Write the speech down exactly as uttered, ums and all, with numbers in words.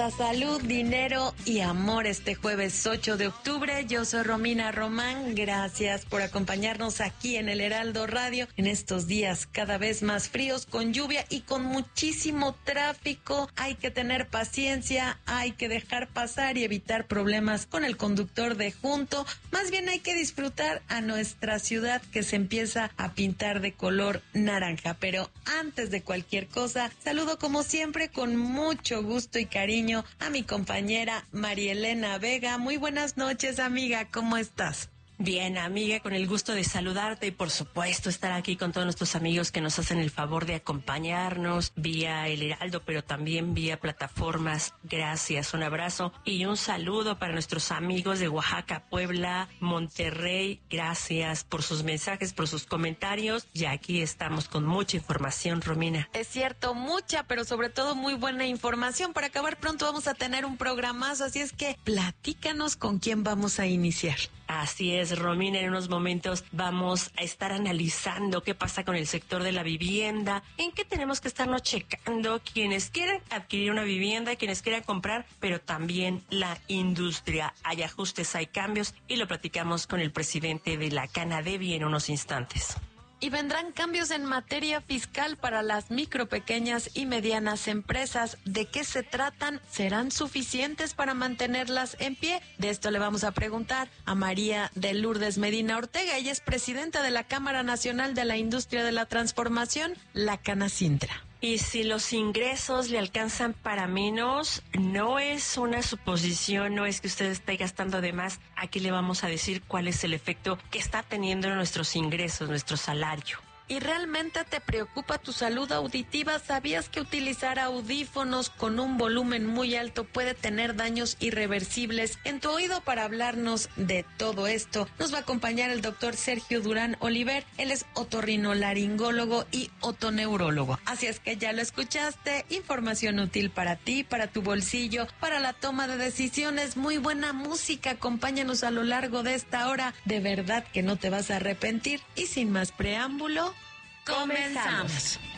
Salud, dinero y amor este jueves ocho de octubre. Yo soy Romina Román. Gracias por acompañarnos aquí en el Heraldo Radio en estos días cada vez más fríos, con lluvia y con muchísimo tráfico. Hay que tener paciencia, hay que dejar pasar y evitar problemas con el conductor de junto. Más bien hay que disfrutar a nuestra ciudad que se empieza a pintar de color naranja. Pero antes de cualquier cosa, saludo como siempre con mucho gusto y cariño a mi compañera María Elena Vega. Muy buenas noches, amiga, ¿cómo estás? Bien, amiga, con el gusto de saludarte y por supuesto estar aquí con todos nuestros amigos que nos hacen el favor de acompañarnos vía El Heraldo, pero también vía plataformas. Gracias, un abrazo y un saludo para nuestros amigos de Oaxaca, Puebla, Monterrey. Gracias por sus mensajes, por sus comentarios. Y aquí estamos con mucha información, Romina. Es cierto, mucha, pero sobre todo muy buena información. Para acabar pronto vamos a tener un programazo, así es que platícanos con quién vamos a iniciar. Así es, Romina, en unos momentos vamos a estar analizando qué pasa con el sector de la vivienda, en qué tenemos que estarnos checando quienes quieran adquirir una vivienda, quienes quieran comprar, pero también la industria. Hay ajustes, hay cambios y lo platicamos con el presidente de la Canadevi en unos instantes. Y vendrán cambios en materia fiscal para las micro, pequeñas y medianas empresas. ¿De qué se tratan? ¿Serán suficientes para mantenerlas en pie? De esto le vamos a preguntar a María de Lourdes Medina Ortega. Ella es presidenta de la Cámara Nacional de la Industria de la Transformación, la Canacintra. Y si los ingresos le alcanzan para menos, no es una suposición, no es que usted esté gastando de más. Aquí le vamos a decir cuál es el efecto que está teniendo en nuestros ingresos, nuestro salario. ¿Y realmente te preocupa tu salud auditiva? ¿Sabías que utilizar audífonos con un volumen muy alto puede tener daños irreversibles en tu oído? Para hablarnos de todo esto, nos va a acompañar el doctor Sergio Durán Oliver. Él es otorrinolaringólogo y otoneurólogo. Así es que ya lo escuchaste, información útil para ti, para tu bolsillo, para la toma de decisiones. Muy buena música, acompáñanos a lo largo de esta hora. De verdad que no te vas a arrepentir. Y sin más preámbulo, comenzamos.